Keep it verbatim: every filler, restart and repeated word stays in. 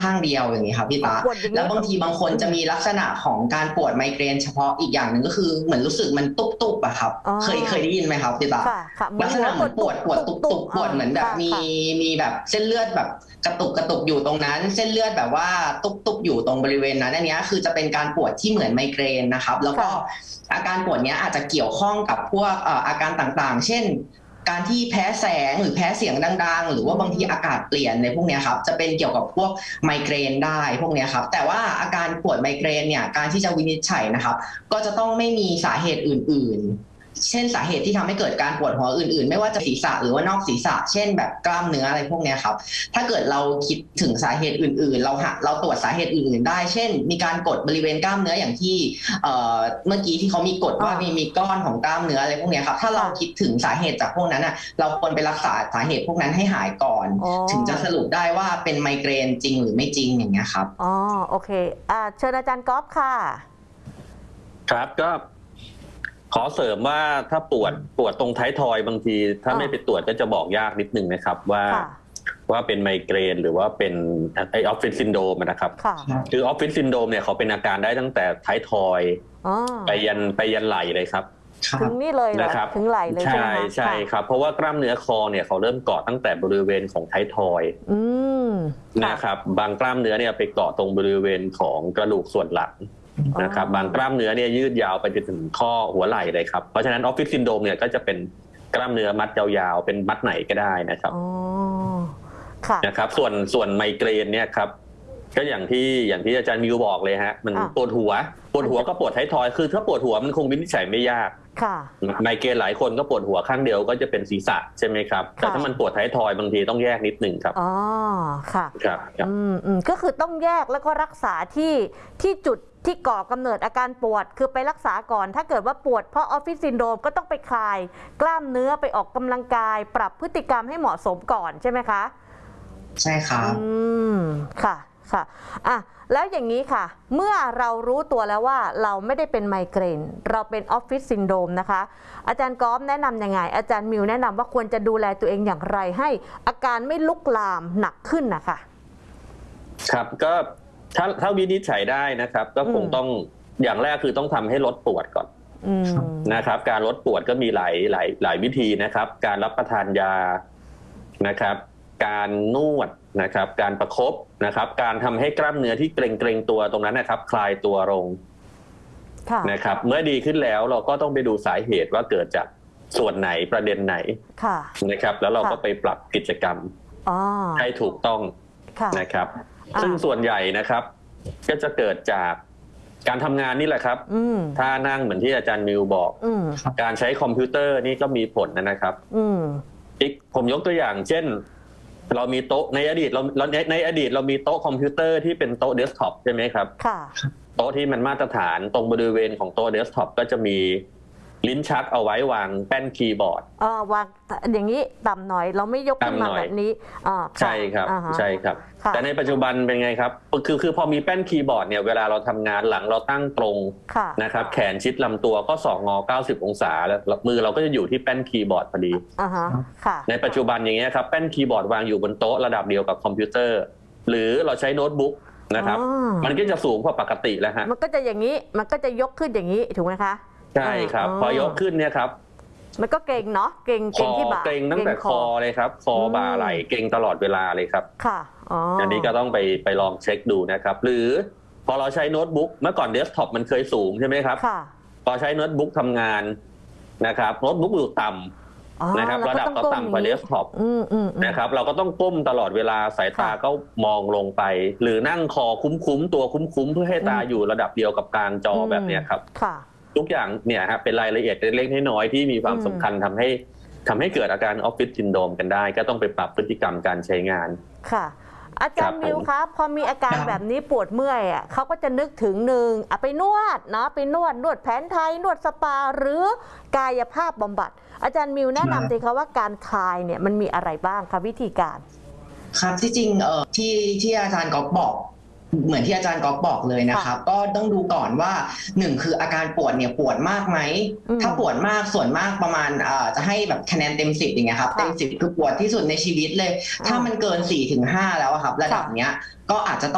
ข้างเดียวอย่างนี้ครับพี่ตาแล้วบางทีบางคนจะมีลักษณะของการปวดไมเกรนเฉพาะอีกอย่างหนึ่งก็คือเหมือนรู้สึกมันตุบตุบอะครับเคยเคยได้ยินไหมครับพี่ตาลักษณะเหมือนปวดปวดตุบตุบปวดเหมือนแบบมีมีแบบเส้นเลือดแบบกระตุกกระตุกอยู่ตรงนั้นเส้นเลือดแบบว่าตุบตุบอยู่ตรงบริเวณนั้นอันนี้คือจะเป็นการปวดที่เหมือนไมเกรนนะครับแล้วก็อาการปวดนี้อาจจะเกี่ยวข้องกับพวกอาการต่างๆเช่นการที่แพ้แสงหรือแพ้เสียงดังๆหรือว่าบางทีอากาศเปลี่ยนในพวกนี้ครับจะเป็นเกี่ยวกับพวกไมเกรนได้พวกนี้ครับแต่ว่าอาการปวดไมเกรนเนี่ยการที่จะวินิจฉัยนะครับก็จะต้องไม่มีสาเหตุอื่นๆเช่นสาเหตุที่ทำให้เกิดการปวดหัวอื่นๆไม่ว่าจะศีรษะหรือว่านอกศีรษะเช่นแบบกล้ามเนื้ออะไรพวกนี้ครับถ้าเกิดเราคิดถึงสาเหตุอื่นๆเราหาเราตรวจสาเหตุอื่นๆได้เช่นมีการกดบริเวณกล้ามเนื้ออย่างที่เมื่อกี้ที่เขามีกดว่ามีมีก้อนของกล้ามเนื้ออะไรพวกนี้ครับถ้าเราคิดถึงสาเหตุจากพวกนั้นอ่ะเราควรไปรักษาสาเหตุพวกนั้นให้หายก่อนถึงจะสรุปได้ว่าเป็นไมเกรนจริงหรือไม่จริงอย่างเงี้ยครับอ๋อโอเคอ่าเชิญอาจารย์ก๊อฟค่ะครับก็ขอเสริมว่าถ้าปวดปวดตรงท้ายทอยบางทีถ้าไม่ไปตรวจก็จะบอกยากนิดนึงนะครับว่าว่าเป็นไมเกรนหรือว่าเป็นไอออฟฟิศซินโดรมนะครับคือออฟฟิศซินโดรมเนี่ยเขาเป็นอาการได้ตั้งแต่ท้ายทอยไปยันไปยันไหล่เลยครับถึงนี่เลยนะครับถึงไหล่เลยใช่ไหมคะใช่ครับเพราะว่ากล้ามเนื้อคอเนี่ยเขาเริ่มเกาะตั้งแต่บริเวณของท้ายทอยนะครับบางกล้ามเนื้อเนี่ยไปเกาะตรงบริเวณของกระดูกส่วนหลังนะครับบางกล้ามเนื้อเนี่ยยืดยาวไปจนถึงข้อหัวไหล่เลยครับเพราะฉะนั้นออฟฟิศซินโดรมเนี่ยก็จะเป็นกล้ามเนื้อมัดยาวๆเป็นมัดไหนก็ได้นะครับนะครับส่วนส่วนไมเกรนเนี่ยครับก็อย่างที่อย่างที่อาจารย์มิวบอกเลยฮะมันปวดหัวปวดหัวก็ปวดท้ายทอยคือถ้าปวดหัวมันคงวินิจฉัยไม่ยากไมเกรนหลายคนก็ปวดหัวข้างเดียวก็จะเป็นศีรษะใช่ไหมครับแต่ถ้ามันปวดท้ายทอยบางทีต้องแยกนิดนึงครับอ๋อค่ะครับอืมอืมก็คือต้องแยกแล้วก็รักษาที่ที่จุดที่ก่อกำเนิดอาการปวดคือไปรักษาก่อนถ้าเกิดว่าปวดเพราะออฟฟิศซินโดรมก็ต้องไปคลายกล้ามเนื้อไปออกกำลังกายปรับพฤติกรรมให้เหมาะสมก่อนใช่ไหมคะใช่ครับอืมค่ะค่ะอ่ะแล้วอย่างนี้ค่ะเมื่อเรารู้ตัวแล้วว่าเราไม่ได้เป็นไมเกรนเราเป็นออฟฟิศซินโดรมนะคะอาจารย์ก๊อฟแนะนำยังไงอาจารย์มิวแนะนำว่าควรจะดูแลตัวเองอย่างไรให้อาการไม่ลุกลามหนักขึ้นนะคะครับก็ถ้าถ้าวินิจฉัยได้นะครับก็คงต้องอย่างแรกคือต้องทำให้ลดปวดก่อนนะครับการลดปวดก็มีหลายหลายหลายวิธีนะครับการรับประทานยานะครับการนวดนะครับการประคบนะครับการทำให้กล้ามเนื้อที่เกร็งเกร็งตัวตรงนั้นนะครับคลายตัวลงนะครับเมื่อดีขึ้นแล้วเราก็ต้องไปดูสาเหตุว่าเกิดจากส่วนไหนประเด็นไหนนะครับแล้วเราก็ไปปรับกิจกรรมให้ถูกต้องนะครับซึ่งส่วนใหญ่นะครับก็จะเกิดจากการทำงานนี่แหละครับถ้านั่งเหมือนที่อาจารย์มิวบอกการใช้คอมพิวเตอร์นี่ก็มีผลนะครับอีกผมยกตัวอย่างเช่นเรามีโต๊ะในอดีตเราในในอดีตเรามีโต๊ะคอมพิวเตอร์ที่เป็นโต๊ะเดสก์ท็อปใช่ไหมครับโต๊ะที่มันมาตรฐานตรงบริเวณของโต๊ะเดสก์ท็อปก็จะมีลิ้นชักเอาไว้วางแป้นคีย์บอร์ดอ๋อวางอย่างนี้ต่ำหน่อยเราไม่ยกขึ้นมาแบบนี้อ๋อใช่ครับใช่ครับแต่ในปัจจุบันเป็นไงครับคือคือพอมีแป้นคีย์บอร์ดเนี่ยเวลาเราทำงานหลังเราตั้งตรงนะครับแขนชิดลำตัวก็สองงอเก้าสิบองศาแล้วมือเราก็จะอยู่ที่แป้นคีย์บอร์ดพอดีในปัจจุบันอย่างเงี้ยครับแป้นคีย์บอร์ดวางอยู่บนโต๊ะระดับเดียวกับคอมพิวเตอร์หรือเราใช้โน้ตบุ๊กนะครับมันก็จะสูงกว่าปกติแล้วฮะมันก็จะอย่างนี้มันก็จะยกขึ้นอย่างนี้ถูกไหมคะใช่ครับพอยกขึ้นเนี่ยครับมันก็เกร็งเนาะเกร็งเกร็งที่บ่าเกร็งตั้งแต่คอเลยครับคอบ่าไหล่เกร็งตลอดเวลาเลยครับค่ะอ๋ออันนี้ก็ต้องไปไปลองเช็คดูนะครับหรือพอเราใช้โน้ตบุ๊กเมื่อก่อนเดสก์ท็อปมันเคยสูงใช่ไหมครับค่ะพอใช้โน้ตบุ๊กทำงานนะครับโน้ตบุ๊กอยู่ต่ำนะครับระดับต่ำกว่าเดสก์ท็อปนะครับเราก็ต้องก้มตลอดเวลาสายตาก็มองลงไปหรือนั่งคอคุ้มๆตัวคุ้มๆเพื่อให้ตาอยู่ระดับเดียวกับกลางจอแบบนี้ครับค่ะทุกอย่างเนี่ยครับเป็นรายละเอียดเล็กๆน้อยๆที่มีความสำคัญทำให้ทำให้เกิดอาการออฟฟิศซินโดรมกันได้ก็ต้องไปปรับพฤติกรรมการใช้งานค่ะอาจารย์มิวครับพอมีอาการแบบนี้ปวดเมื่อยอ่ะเขาก็จะนึกถึงหนึ่งอ่ะไปนวดเนาะไปนวดนวดแผนไทยนวดสปาหรือกายภาพบำบัดอาจารย์มิวแนะนำสิคะว่าการคลายเนี่ยมันมีอะไรบ้างคะวิธีการครับที่จริงเอ่อที่ที่อาจารย์ก๊อฟบอกเหมือนที่อาจารย์ก๊อฟบอกเลยนะครับก็ต้องดูก่อนว่าหนึ่งคืออาการปวดเนี่ยปวดมากไหมถ้าปวดมากส่วนมากประมาณจะให้แบบคะแนนเต็มสิบอย่างเงี้ยครับเต็มสิบคือปวดที่สุดในชีวิตเลยถ้ามันเกินสี่ถึงห้าแล้วครับระดับเนี้ยก็อาจจะต้อง